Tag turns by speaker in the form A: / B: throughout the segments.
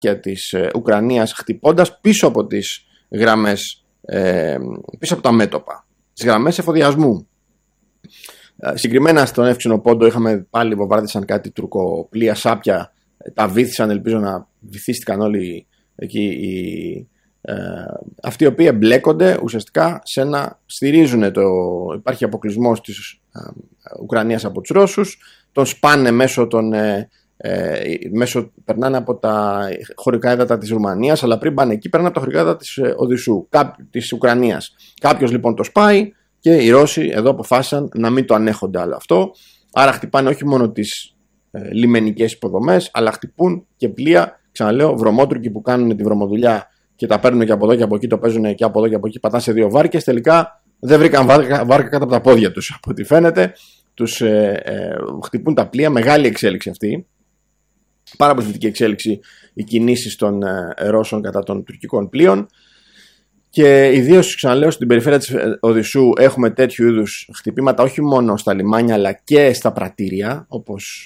A: και της Ουκρανίας, χτυπώντας πίσω από τις γραμμές, πίσω από τα μέτωπα, τις γραμμές εφοδιασμού. Συγκεκριμένα στον Εύξηνο Πόντο είχαμε πάλι βομβάρδισαν κάτι τουρκοπλοία, σάπια, τα βύθισαν, ελπίζω να βυθίστηκαν όλοι εκεί αυτοί οι οποίοι εμπλέκονται ουσιαστικά σε να στηρίζουν υπάρχει αποκλεισμός της Ουκρανίας από τους Ρώσους, τον σπάνε περνάνε από τα χωρικά ύδατα της Ρουμανίας, αλλά πριν πάνε εκεί περνάνε από τα χωρικά ύδατα της Οδυσσού, της Ουκρανίας. Κάποιος λοιπόν το σπάει και οι Ρώσοι εδώ αποφάσισαν να μην το ανέχονται άλλο αυτό, άρα χτυπάνε όχι μόνο τις λιμενικές υποδομές, αλλά χτυπούν και πλοία, ξαναλέω, βρωμότουρκοι που κάνουν τη βρωμοδουλειά και τα παίρνουν και από εδώ και από εκεί, το παίζουν και από εδώ και από εκεί, πατάνε σε δύο βάρκες. Τελικά δεν βρήκαν βάρκα κάτω από τα πόδια τους, από ό,τι φαίνεται. Τους χτυπούν τα πλοία, μεγάλη εξέλιξη αυτή. Πάρα πολύ θετική εξέλιξη οι κινήσεις των Ρώσων κατά των τουρκικών πλοίων. Και ιδίως, ξαναλέω, στην περιφέρεια της Οδυσσού έχουμε τέτοιου είδους χτυπήματα όχι μόνο στα λιμάνια αλλά και στα πρατήρια, όπως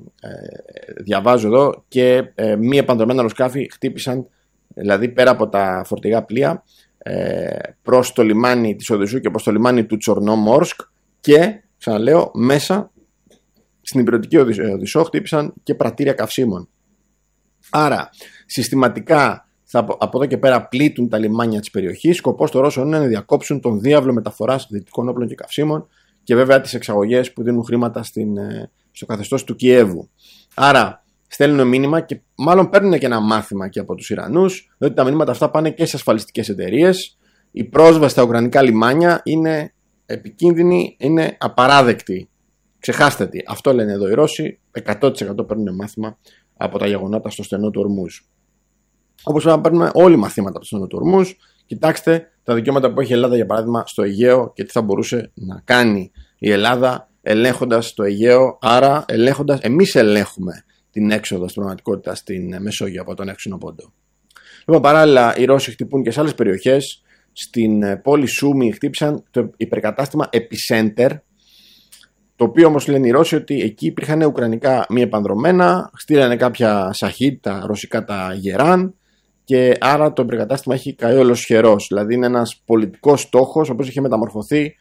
A: διαβάζω εδώ, και μη επανδρομένα αεροσκάφη χτύπησαν, δηλαδή πέρα από τα φορτηγά πλοία, προς το λιμάνι της Οδυσσού και προς το λιμάνι του Τσορνόμορσκ, και ξαναλέω μέσα στην υπηρετική Οδυσσό χτύπησαν και πρατήρια καυσίμων. Άρα συστηματικά από εδώ και πέρα πλήττουν τα λιμάνια της περιοχής. Σκοπός των Ρώσων είναι να διακόψουν τον διάβλο μεταφοράς δυτικών όπλων και καυσίμων και βέβαια τις εξαγωγές που δίνουν χρήματα στο καθεστώς του Κιέβου. Άρα στέλνουν μήνυμα και μάλλον παίρνουν και ένα μάθημα και από τους Ιρανούς, διότι τα μηνύματα αυτά πάνε και σε ασφαλιστικές εταιρείες. Η πρόσβαση στα ουκρανικά λιμάνια είναι επικίνδυνη, είναι απαράδεκτη. Ξεχάστε τι. Αυτό λένε εδώ οι Ρώσοι. 100% παίρνουν μάθημα από τα γεγονότα στο στενό του Ορμούζ. Όπως πρέπει να παίρνουμε όλοι μαθήματα από το στενό του Ορμούζ. Κοιτάξτε τα δικαιώματα που έχει η Ελλάδα, για παράδειγμα, στο Αιγαίο και τι θα μπορούσε να κάνει η Ελλάδα ελέγχοντας το Αιγαίο. Άρα, εμείς ελέγχουμε την έξοδο στην πραγματικότητα στην Μεσόγειο από τον Εύξηνο Πόντο. Λοιπόν, παράλληλα, οι Ρώσοι χτυπούν και σε άλλες περιοχές. Στην πόλη Σούμι χτύπησαν το υπερκατάστημα Epicenter, το οποίο όμως λένε οι Ρώσοι ότι εκεί υπήρχαν ουκρανικά μη επανδρομένα, στείλανε κάποια σαχίτ, τα ρωσικά τα Γεράν, και άρα το υπερκατάστημα έχει καεί ολοσχερός. Δηλαδή είναι ένας πολιτικός στόχος, ο οποίος είχε μεταμορφωθεί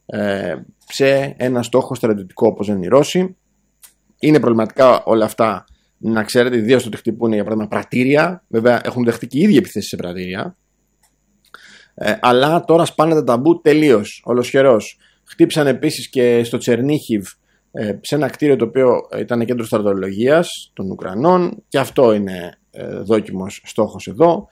A: σε ένα στόχο στρατιωτικό, όπως λένε οι Ρώσοι. Είναι προβληματικά όλα αυτά, να ξέρετε, ιδίως το ότι χτυπούν για παράδειγμα πρατήρια. Βέβαια έχουν δεχτεί και οι ίδιοι επιθέσεις σε πρατήρια. Αλλά τώρα σπάνε τα ταμπού τελείως, ολοσχερός. Χτύπησαν επίσης και στο Τσερνίχιβ, σε ένα κτίριο το οποίο ήταν κέντρο στρατολογίας των Ουκρανών, και αυτό είναι δόκιμος στόχος εδώ.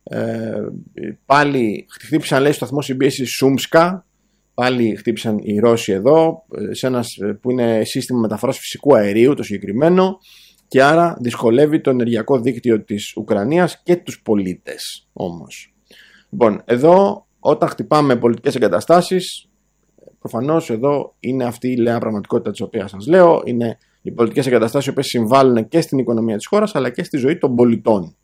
A: Πάλι χτύπησαν, λέει, στο σταθμό συμπίεσης Σούμσκα, πάλι χτύπησαν οι Ρώσοι εδώ, σε ένα που είναι σύστημα μεταφοράς φυσικού αερίου το συγκεκριμένο, και άρα δυσκολεύει το ενεργειακό δίκτυο της Ουκρανίας και τους πολίτες όμως. Λοιπόν, εδώ όταν χτυπάμε πολιτικές εγκαταστάσεις, προφανώς εδώ είναι αυτή η λέα πραγματικότητα της οποίας σας λέω. Είναι οι πολιτικές εγκαταστάσεις οι οποίες συμβάλλουν και στην οικονομία της χώρας αλλά και στη ζωή των πολιτών.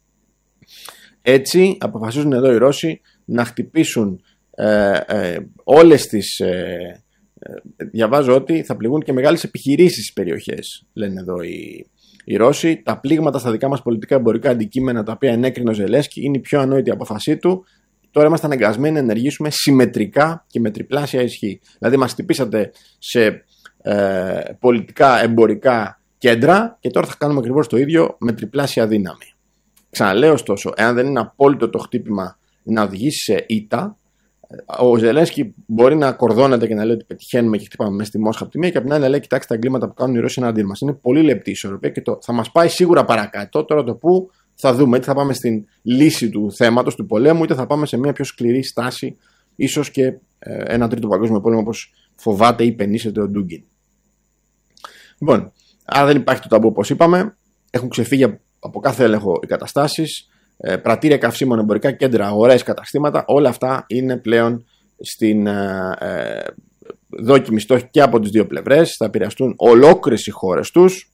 A: Έτσι αποφασίζουν εδώ οι Ρώσοι να χτυπήσουν όλες τις... διαβάζω ότι θα πληγούν και μεγάλες επιχειρήσεις στις περιοχές, λένε εδώ οι Ρώσοι. Τα πλήγματα στα δικά μας πολιτικά εμπορικά αντικείμενα, τα οποία ενέκρινε ο Ζελένσκι, είναι η πιο ανόητη απόφασή του. Τώρα είμαστε αναγκασμένοι να ενεργήσουμε συμμετρικά και με τριπλάσια ισχύ. Δηλαδή μας χτυπήσατε σε πολιτικά εμπορικά κέντρα και τώρα θα κάνουμε ακριβώς το ίδιο με τριπλάσια δύναμη. Ξαναλέω ωστόσο, εάν δεν είναι απόλυτο το χτύπημα να οδηγήσει σε ήττα, ο Ζελένσκι μπορεί να κορδώνεται και να λέει ότι πετυχαίνουμε και χτυπάμε μέσα στη Μόσχα από τη μία, και από την άλλη να λέει: κοιτάξτε τα εγκλήματα που κάνουν οι Ρώσοι εναντίον μας. Είναι πολύ λεπτή η ισορροπία και θα μας πάει σίγουρα παρακάτω. Τώρα το που θα δούμε, είτε θα πάμε στην λύση του θέματος του πολέμου, είτε θα πάμε σε μια πιο σκληρή στάση, ίσως και ένα τρίτο παγκόσμιο πόλεμο, όπως φοβάται ή πενήσεται ο Ντούγκιν. Λοιπόν, άρα δεν υπάρχει το ταμπού, όπως είπαμε. Έχουν ξεφύγει από κάθε έλεγχο οι καταστάσεις. Πρατήρια καυσίμων, εμπορικά κέντρα, αγορές, καταστήματα, όλα αυτά είναι πλέον στην δόκιμη στόχη και από τις δύο πλευρές. Θα επηρεαστούν ολόκληρες οι χώρες τους.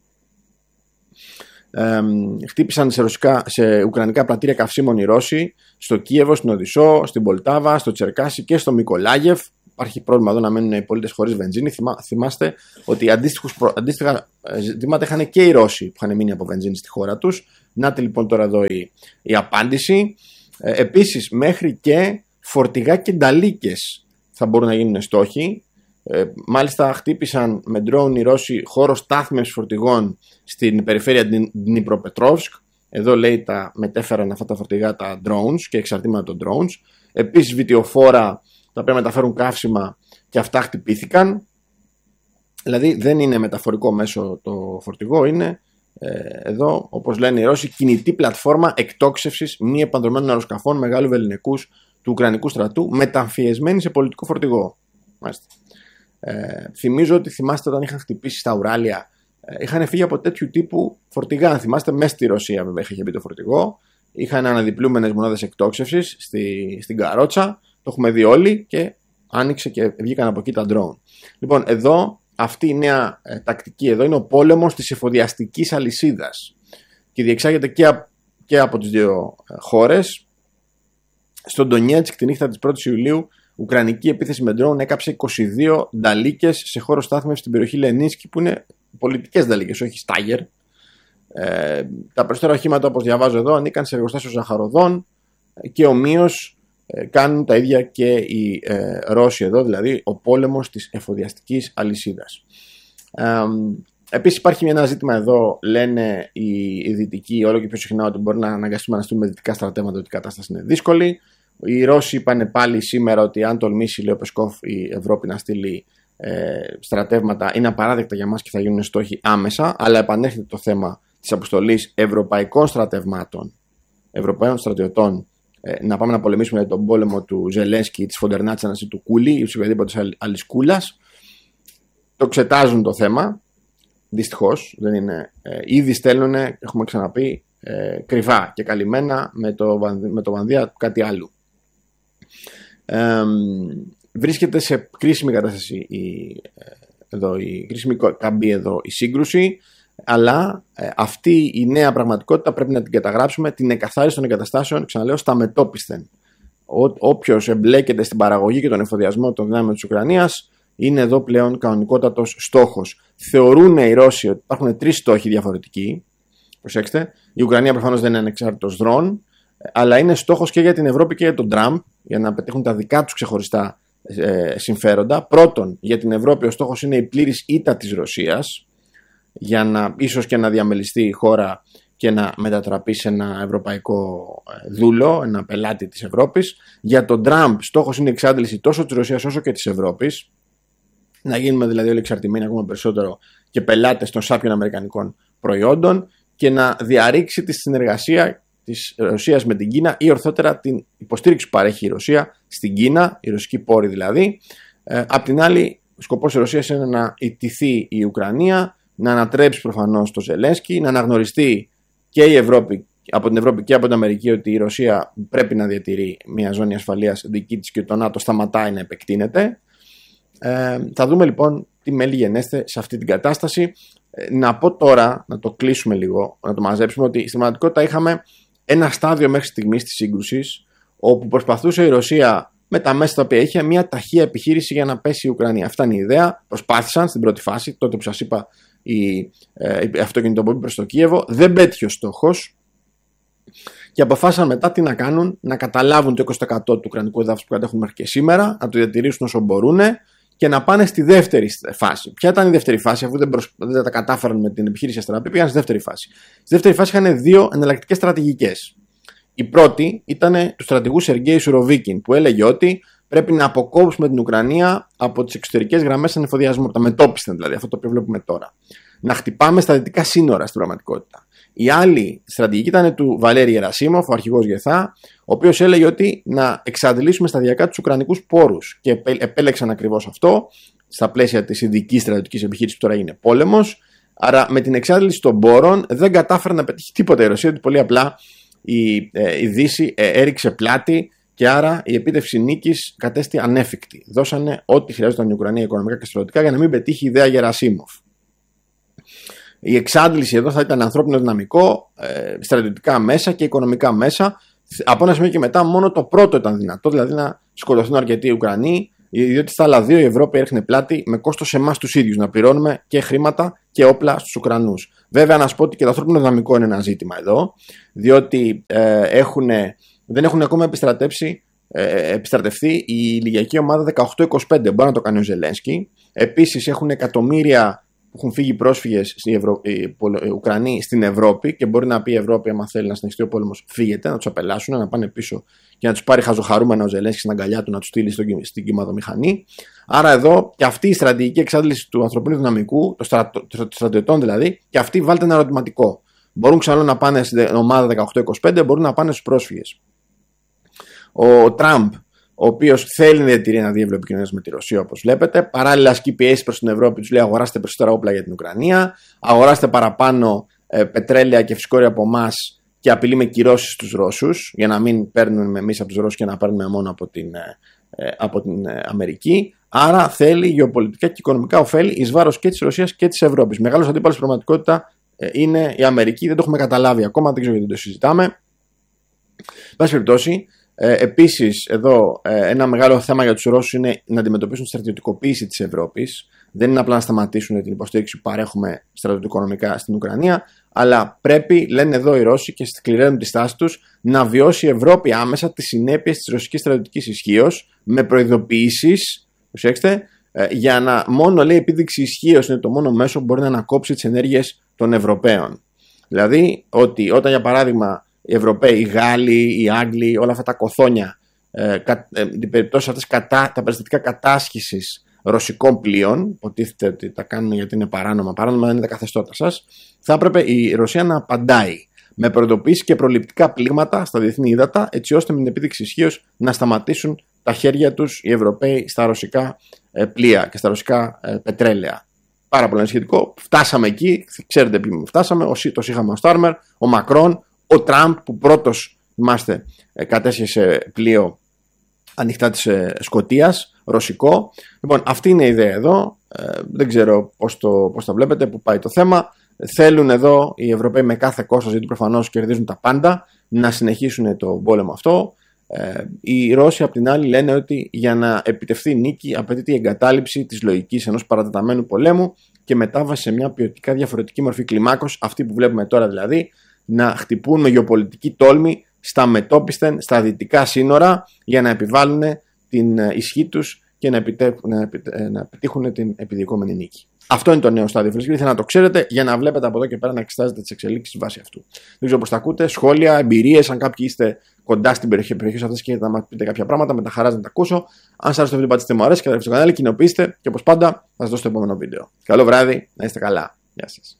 A: Χτύπησαν σε ουκρανικά πρατήρια καυσίμων οι Ρώσοι στο Κίεβο, στην Οδυσσό, στην Πολτάβα, στο Τσερκάσι και στο Μικολάγεφ. Υπάρχει πρόβλημα εδώ να μένουν οι πολίτες χωρίς βενζίνη. Θυμάστε ότι αντίστοιχα ζητήματα είχαν και οι Ρώσοι που είχαν μείνει από βενζίνη στη χώρα τους. Νάτε λοιπόν τώρα εδώ η απάντηση. Επίσης, μέχρι και φορτηγά και νταλίκες θα μπορούν να γίνουν στόχοι. Μάλιστα χτύπησαν με ντρόουν οι Ρώσοι χώρο στάθμευσης φορτηγών στην περιφέρεια Δνιπροπετρόβσκ. Εδώ λέει τα μετέφεραν αυτά τα φορτηγά τα drones και εξαρτήματα των drones. Επίσης βιτιοφόρα τα πρέπει να μεταφέρουν καύσιμα και αυτά χτυπήθηκαν. Δηλαδή δεν είναι μεταφορικό μέσο το φορτηγό, είναι εδώ, όπως λένε οι Ρώσοι, κινητή πλατφόρμα εκτόξευσης μη επανδρομένων αεροσκαφών μεγάλου βεληνικούς του Ουκρανικού στρατού, μεταμφιεσμένη σε πολιτικό φορτηγό. Μάλιστα. Θυμίζω ότι θυμάστε όταν είχαν χτυπήσει στα Ουράλια, είχαν φύγει από τέτοιου τύπου φορτηγά. Αν θυμάστε, μέσα στη Ρωσία βέβαια είχε μπει το φορτηγό. Είχαν αναδιπλούμενες μονάδες εκτόξευσης στην καρότσα. Το έχουμε δει όλοι και άνοιξε και βγήκαν από εκεί τα drone. Λοιπόν, εδώ αυτή η νέα τακτική εδώ είναι ο πόλεμος της εφοδιαστικής αλυσίδας και διεξάγεται και από τις δύο χώρες. Στον Ντονιέτσκ τη νύχτα της 1ης Ιουλίου, ουκρανική επίθεση με drone έκαψε 22 νταλίκες σε χώρο στάθμευσης στην περιοχή Λενίνσκι, που είναι πολιτικές νταλίκες, όχι στάγερ. Τα περισσότερα οχήματα, όπως διαβάζω εδώ, ανήκαν σε εργοστάσιο ζαχαροδών και ομοίως κάνουν τα ίδια και οι Ρώσοι εδώ, δηλαδή ο πόλεμος της εφοδιαστικής αλυσίδας. Επίσης υπάρχει ένα ζήτημα εδώ, λένε οι δυτικοί όλο και πιο συχνά, ότι μπορεί να αναγκαστούμε να στείλουμε δυτικά στρατεύματα, ότι η κατάσταση είναι δύσκολη. Οι Ρώσοι είπαν πάλι σήμερα ότι αν τολμήσει, λέει ο Πεσκόφ, η Ευρώπη να στείλει στρατεύματα, είναι απαράδεκτα για μας και θα γίνουν στόχοι άμεσα, αλλά επανέρχεται το θέμα της αποστολής ευρωπαϊκών στρατευμάτων, ευρωπαίων στρατιωτών, να πάμε να πολεμήσουμε τον πόλεμο του Ζελένσκι, της Φοντερνάτσανας ή του Κούλι ή της οποιαδήποτε άλλης κούλας. Το εξετάζουν το θέμα, δυστυχώς, δεν είναι, ήδη στέλνουν, έχουμε ξαναπεί, κρυφά και καλυμμένα με το Βανδία κάτι άλλο. Βρίσκεται σε κρίσιμη κατάσταση η κρίσιμη καμπή εδώ η σύγκρουση, αλλά αυτή η νέα πραγματικότητα πρέπει να την καταγράψουμε, την εκαθάριση των εγκαταστάσεων, ξαναλέω, στα μετόπισθεν. Όποιος εμπλέκεται στην παραγωγή και τον εφοδιασμό των δυνάμεων της Ουκρανίας είναι εδώ πλέον κανονικότατος στόχος. Θεωρούν οι Ρώσοι ότι υπάρχουν τρεις στόχοι διαφορετικοί. Προσέξτε, η Ουκρανία προφανώς δεν είναι ανεξάρτητος δρόν, αλλά είναι στόχος και για την Ευρώπη και για τον Τραμπ, για να πετύχουν τα δικά τους ξεχωριστά συμφέροντα. Πρώτον, για την Ευρώπη ο στόχος είναι η πλήρης ήττα της Ρωσίας, για να ίσως και να διαμελιστεί η χώρα και να μετατραπεί σε ένα ευρωπαϊκό δούλο, ένα πελάτη της Ευρώπης. Για τον Τραμπ στόχος είναι η εξάντληση τόσο της Ρωσίας όσο και της Ευρώπης, να γίνουμε δηλαδή όλοι εξαρτημένοι ακόμα περισσότερο και πελάτες των σάπιων αμερικανικών προϊόντων, και να διαρρήξει τη συνεργασία της Ρωσίας με την Κίνα, ή ορθότερα την υποστήριξη που παρέχει η Ρωσία στην Κίνα, η ρωσική πόρη δηλαδή. Απ' την άλλη, ο σκοπός της Ρωσίας είναι να ιτηθεί η Ουκρανία, να ανατρέψει προφανώς το Ζελένσκι, να αναγνωριστεί και η Ευρώπη, από την Ευρώπη και από την Αμερική, ότι η Ρωσία πρέπει να διατηρεί μια ζώνη ασφαλείας δική της και το ΝΑΤΟ σταματάει να επεκτείνεται. Θα δούμε λοιπόν τι μέλη γενέστε σε αυτή την κατάσταση. Να πω τώρα, να το κλείσουμε λίγο, να το μαζέψουμε, ότι στην πραγματικότητα είχαμε ένα στάδιο μέχρι στιγμής της σύγκρουσης, όπου προσπαθούσε η Ρωσία με τα μέσα τα οποία είχε μια ταχεία επιχείρηση για να πέσει η Ουκρανία. Αυτά είναι η ιδέα. Προσπάθησαν στην πρώτη φάση, τότε που σας είπα, η αυτοκινητοπομπή προς το Κίεβο. Δεν πέτυχε ο στόχος και αποφάσισαν μετά τι να κάνουν, να καταλάβουν το 20% του ουκρανικού εδάφους που κατέχουν μέχρι και σήμερα, να το διατηρήσουν όσο μπορούν και να πάνε στη δεύτερη φάση. Ποια ήταν η δεύτερη φάση, αφού δεν τα κατάφεραν με την επιχείρηση Αστραπή, πήγαν στη δεύτερη φάση. Στη δεύτερη φάση είχαν δύο εναλλακτικές στρατηγικές. Η πρώτη ήταν του στρατηγού Σεργέη Σουροβίκιν, που έλεγε ότι πρέπει να αποκόψουμε την Ουκρανία από τις εξωτερικές γραμμές ανεφοδιασμού, από τα μετόπισθεν δηλαδή, αυτό το οποίο βλέπουμε τώρα. Να χτυπάμε στα δυτικά σύνορα στην πραγματικότητα. Η άλλη στρατηγική ήταν του Βαλέρη Γερασίμοφ, ο αρχηγός Γεθά, ο οποίος έλεγε ότι να εξαντλήσουμε σταδιακά τους ουκρανικούς πόρους. Και επέλεξαν ακριβώς αυτό, στα πλαίσια της ειδικής στρατιωτικής επιχείρησης που τώρα είναι πόλεμος. Άρα με την εξάντληση των πόρων δεν κατάφερε να πετύχει τίποτα η Ρωσία, ότι πολύ απλά η Δύση έριξε πλάτη και άρα η επίτευξη νίκης κατέστη ανέφικτη. Δώσανε ό,τι χρειάζονταν η Ουκρανία οικονομικά και στρατιωτικά για να μην πετύχει η ιδέα Γερασίμοφ. Η εξάντληση εδώ θα ήταν ανθρώπινο δυναμικό, στρατιωτικά μέσα και οικονομικά μέσα. Από ένα σημείο και μετά μόνο το πρώτο ήταν δυνατό, δηλαδή να σκοτωθούν αρκετοί Ουκρανοί, Διότι στα άλλα δύο η Ευρώπη έριχνε πλάτη με κόστος εμάς τους ίδιους να πληρώνουμε και χρήματα και όπλα στους Ουκρανούς. Βέβαια, να σου πω ότι και το ανθρώπινο δυναμικό είναι ένα ζήτημα εδώ, διότι δεν έχουν ακόμα επιστρατευτεί η ηλικιακή ομάδα 18-25. Μπορεί να το κάνει ο Ζελένσκι. Επίσης, έχουν εκατομμύρια που έχουν φύγει πρόσφυγες οι Ουκρανοί στην Ευρώπη και μπορεί να πει η Ευρώπη, άμα θέλει να συνεχιστεί ο πόλεμος, φύγετε, να τους απελάσουν, να πάνε πίσω και να τους πάρει χαζοχαρούμενα ο Ζελένσκι στην αγκαλιά του, να τους στείλει στην κυματομηχανή. Άρα εδώ και αυτή η στρατηγική εξάντληση του ανθρωπίνου δυναμικού, των στρατιωτών δηλαδή, και αυτή βάλτε ένα ερωτηματικό. Μπορούν ξανά να πάνε στην ομάδα 18-25, μπορούν να πάνε στους πρόσφυγες. Ο Τραμπ, ο οποίος θέλει να διατηρεί ένα διάβλο επικοινωνίας με τη Ρωσία, όπως βλέπετε, παράλληλα ασκεί πιέσεις προς την Ευρώπη, τους λέει αγοράστε περισσότερα όπλα για την Ουκρανία, αγοράστε παραπάνω πετρέλαια και φυσικόρια από εμάς και απειλεί με κυρώσεις στους Ρώσους, για να μην παίρνουμε εμείς από τους Ρώσους και να παίρνουμε μόνο από την Αμερική. Άρα θέλει γεωπολιτικά και οικονομικά ωφέλη εις βάρος και της Ρωσίας και της Ευρώπης. Μεγάλος αντίπαλος στην πραγματικότητα είναι η Αμερική, δεν το έχουμε καταλάβει ακόμα, δεν ξέρω γιατί δεν το συζητάμε. Εν πάση περιπτώσει, επίσης, εδώ ένα μεγάλο θέμα για τους Ρώσους είναι να αντιμετωπίσουν τη στρατιωτικοποίηση της Ευρώπης. Δεν είναι απλά να σταματήσουν την υποστήριξη που παρέχουμε στρατιωτικονομικά στην Ουκρανία, αλλά πρέπει, λένε εδώ οι Ρώσοι και σκληραίνουν τη στάση τους, να βιώσει η Ευρώπη άμεσα τις συνέπειες της ρωσικής στρατιωτικής ισχύως με προειδοποιήσεις, προσέξτε, για να μόνο λέει επίδειξη ισχύως είναι το μόνο μέσο που μπορεί να ανακόψει τις ενέργειες των Ευρωπαίων. Δηλαδή, ότι όταν για παράδειγμα οι Ευρωπαίοι, οι Γάλλοι, οι Άγγλοι, όλα αυτά τα κοθόνια, την περιπτώση αυτές τα περιστατικά κατάσχεσης ρωσικών πλοίων, υποτίθεται ότι τα κάνουν γιατί είναι παράνομα, παράνομα δεν είναι τα καθεστώτα σας, θα έπρεπε η Ρωσία να απαντάει με προειδοποιήσεις και προληπτικά πλήγματα στα διεθνή ύδατα, έτσι ώστε με την επίδειξη ισχύως να σταματήσουν τα χέρια τους οι Ευρωπαίοι στα ρωσικά πλοία και στα ρωσικά πετρέλαια. Πάρα πολύ σχετικό. Φτάσαμε εκεί, ξέρετε ποιοι φτάσαμε. Το είχαμε ο Στάρμερ, ο Μακρόν, ο Τραμπ που πρώτος, θυμάστε, κατέσχεσε πλοίο ανοιχτά της Σκωτίας, ρωσικό. Λοιπόν, αυτή είναι η ιδέα εδώ. Δεν ξέρω πώς τα βλέπετε, που πάει το θέμα. Θέλουν εδώ οι Ευρωπαίοι με κάθε κόστος, γιατί προφανώς κερδίζουν τα πάντα, να συνεχίσουν το πόλεμο αυτό. Οι Ρώσοι απ' την άλλη λένε ότι για να επιτευχθεί νίκη απαιτείται η εγκατάλειψη της λογικής ενός παρατεταμένου πολέμου και μετάβαση σε μια ποιοτικά διαφορετική μορφή κλιμάκος, αυτή που βλέπουμε τώρα δηλαδή, να χτυπούν με γεωπολιτική τόλμη στα μετόπισθεν, στα δυτικά σύνορα για να επιβάλλουν την ισχύ τους και να επιτύχουν την επιδιωκόμενη νίκη. Αυτό είναι το νέο στάδιο, φίλοι. Ήθελα να το ξέρετε για να βλέπετε από εδώ και πέρα να εξετάζετε τις εξελίξεις βάσει αυτού. Δεν ξέρω πώς τα ακούτε, σχόλια, εμπειρίες, αν κάποιοι είστε κοντά στην περιοχή αυτής και να μας πείτε κάποια πράγματα, με τα χαράς να τα ακούσω. Αν σας άρεσε το βίντεο, πατήστε μου αρέσει, καταρρεύστε στο κανάλι, κοινοποιήστε και όπως πάντα θα σας δώσω το επόμενο βίντεο. Καλό βράδυ, να είστε καλά. Γεια σας.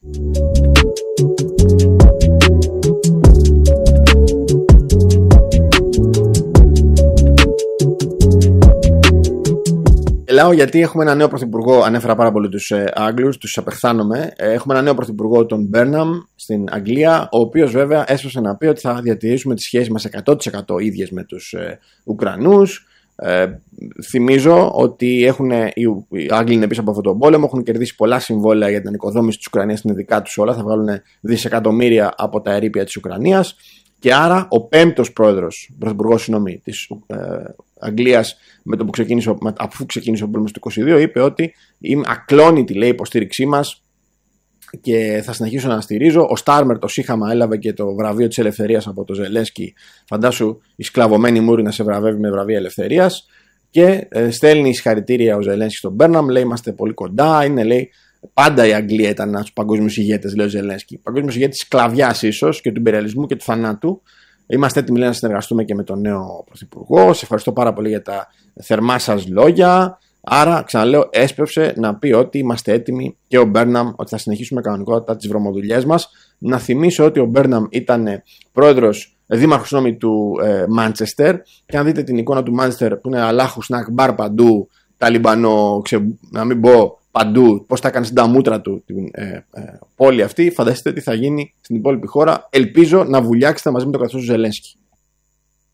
A: Μιλάω γιατί έχουμε ένα νέο πρωθυπουργό, ανέφερα πάρα πολύ τους Άγγλους, τους απεχθάνομαι. Έχουμε ένα νέο πρωθυπουργό, τον Μπέρναμ, στην Αγγλία, ο οποίος βέβαια έσπευσε να πει ότι θα διατηρήσουμε τις σχέσεις μας 100% ίδιες με τους Ουκρανούς. Θυμίζω ότι οι Άγγλοι είναι πίσω από αυτόν τον πόλεμο, έχουν κερδίσει πολλά συμβόλαια για την ανοικοδόμηση της Ουκρανίας, στην δικά τους όλα, θα βγάλουν δισεκατομμύρια από τα ερείπια της Ουκρανίας. Και άρα ο πέμπτος πρωθυπουργός της Αγγλίας, αφού ξεκίνησε ο πόλεμος του 22, είπε ότι είμαι ακλόνητη, λέει, υποστήριξή μας και θα συνεχίσω να στηρίζω. Ο Στάρμερ, το σύγχαμα, έλαβε και το βραβείο της ελευθερίας από το Ζελένσκι. Φαντάσου η σκλαβωμένη μούρη να σε βραβεύει με βραβεία ελευθερίας. Και στέλνει συγχαρητήρια ο Ζελένσκι στον Μπέρναμ, λέει είμαστε πολύ κοντά. Είναι, λέει, πάντα η Αγγλία ήταν ένας από τους παγκόσμιους ηγέτες, λέει ο Ζελένσκι. Παγκόσμιος ηγέτης της σκλαβιάς ίσως και του υπεριαλισμού και του θανάτου. Είμαστε έτοιμοι, λέει, να συνεργαστούμε και με τον νέο πρωθυπουργό. Σε ευχαριστώ πάρα πολύ για τα θερμά σας λόγια. Άρα, ξαναλέω, έσπευσε να πει ότι είμαστε έτοιμοι και ο Μπέρναμ ότι θα συνεχίσουμε κανονικότητα τις βρωμοδουλειές μας. Να θυμίσω ότι ο Μπέρναμ ήταν δήμαρχος του Μάντσεστερ. Και αν δείτε την εικόνα του Μάντσεστερ που είναι αλάχου σνακ μπαρ παντού, ταλιμπανό, να μην πω παντού, πώς τα έκανε στην ταμούτρα του την πόλη αυτή, φανταστείτε τι θα γίνει στην υπόλοιπη χώρα. Ελπίζω να βουλιάξετε μαζί με το καθεστώς του Ζελένσκι.